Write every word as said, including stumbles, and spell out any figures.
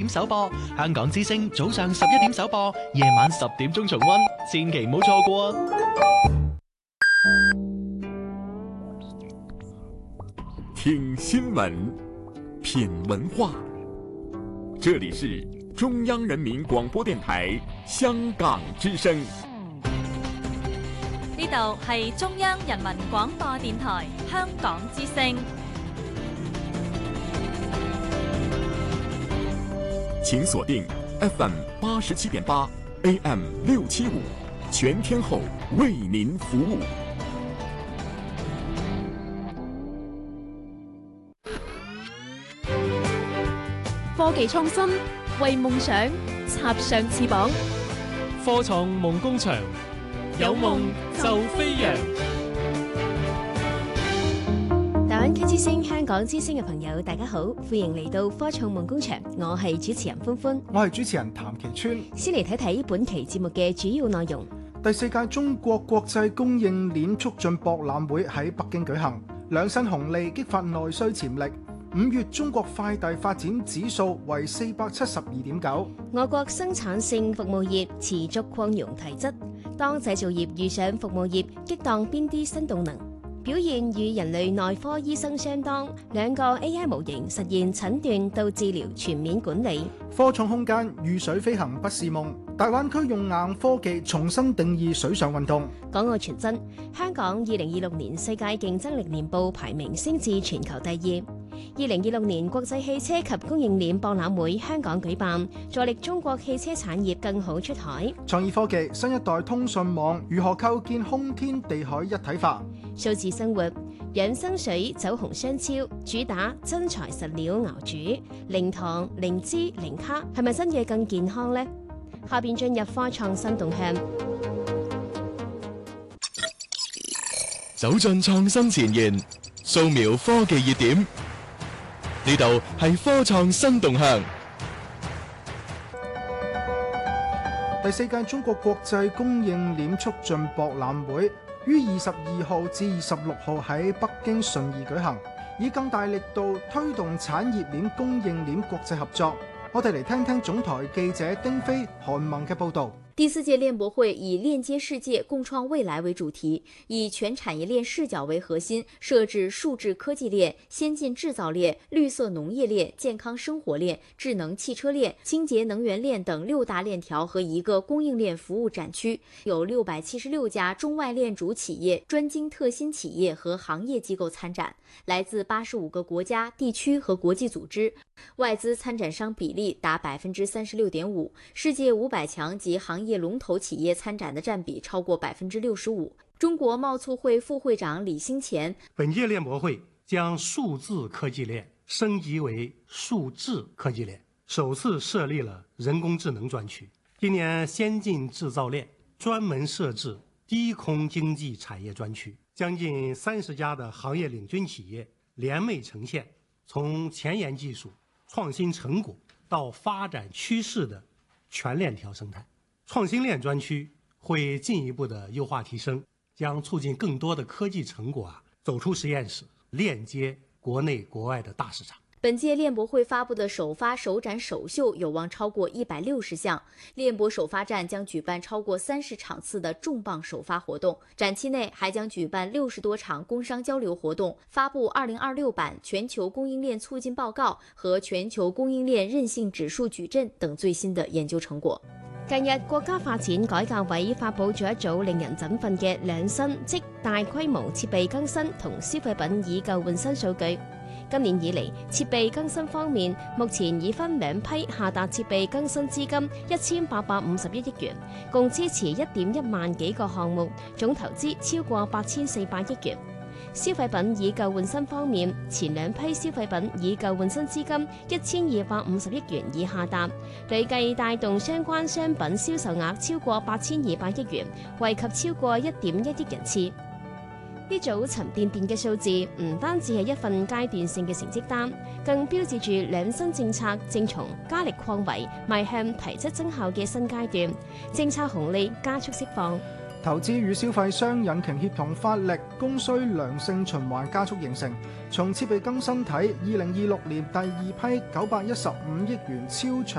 首播，香港之聲早上十一點首播，夜晚十點鐘重溫，千祈唔好錯過。 听新闻，品文化，这里是中央人民广播电台香港之声。 呢度係中央人民廣播電台香港之聲。 请锁定 F M 八十七点八 A M 六七五，全天候为您服务。 科技創新，為夢想插上翅膀。 科創夢工場，有夢就飛揚。 大灣區之星、香港之星嘅朋友，大家好，歡迎嚟到科創夢工場，我係主持人歡歡， 我係主持人譚其川。 先嚟睇睇本期節目嘅主要內容。 第四屆中國國際供應鏈促進博覽會喺北京舉行，兩新紅利激發內需潛力。五月中國快遞發展指數為四百七十二點九。 我國生產性服務業持續擴容提質，當製造業遇上服務業激盪邊啲新動能？表現與人類內科醫生相當，兩個 A I 模型實現診斷到治療全面管理。 科創空間遇水飛行不是夢，大灣區用硬科技重新定義水上運動。 港澳傳真，香港二零二六年世界競爭力年報排名升至全球第二。二零二六年國際汽車及供應鏈博覽會香港舉辦，助力中國汽車產業更好出海。 創意科技，新一代通訊網如何構建空天地海一體化？ 數字生活，養生水走紅雙超，主打真材實料熬煮，零糖、零脂、零卡，係咪真嘅更健康呢？下邊進入科創新動向， 走進創新前沿，掃描科技熱點。呢度係科創新動向。 第四屆中國國際供應鏈促進博覽會於二十二號至二十六號喺北京順義舉行，以更大力度推動產業鏈供應鏈國際合作。我哋嚟聽聽總台記者丁飛、韓萌嘅報導。 第四屆鏈博會以鏈接世界、共創未來為主題，以全產業鏈視角為核心，設置數字科技鏈、先進製造鏈、綠色農業鏈、健康生活鏈、智能汽車鏈、清潔能源鏈等六大鏈條和一個供應鏈服務展區，有六百七十六家中外鏈主企業、專精特新企業和行業機構參展，來自八十五個國家、地區和國際組織，外資參展商比例達百分之三十六點五，世界五百強及行業業龍頭企業參展的佔比超過百分之六十五。中國貿促會副會長李興前， 本屆鏈博會將數字科技鏈升級為數智科技鏈，首次設立了人工智能專區。今年先進製造鏈專門設置低空經濟產業專區，將近三十家的行業領軍企業聯袂呈現從前沿技術、創新成果到發展趨勢的全鏈條生態。創新鏈專區會進一步的優化提升，將促進更多的科技成果啊走出實驗室，鏈接國內國外的大市場。 本屆鏈博會發布的首發、首展、首秀有望超過一百六十項。鏈博首發站將舉辦超過三十場次的重磅首發活動，展期內還將舉辦六十多場工商交流活動，發布二零二六版全球供應鏈促進報告和全球供應鏈韌性指數矩陣等最新的研究成果。 近日，國家發展改革委發布咗一組令人振奮嘅兩新，即大規模設備更新同消費品以舊換新數據。今年以嚟，設備更新方面，目前已分兩批下達設備更新資金一千八百五十一億元，共支持一點一萬幾個項目，總投資超過八千四百億元。消費品以舊換新方面，前兩批消費品以舊換新資金一千二百五十億元已下達，累計帶動相關商品銷售額超過八千二百億元，惠及超過一點一億人次。呢組沉甸甸嘅數字唔單止係一份階段性嘅成績單，更標誌住兩新政策正從加力擴圍邁向提質增效嘅新階段，政策紅利加速釋放。 投資與消費雙引擎協同發力，供需良性循環加速形成。從設備更新睇，二零二六年第二批九百一十五億元超長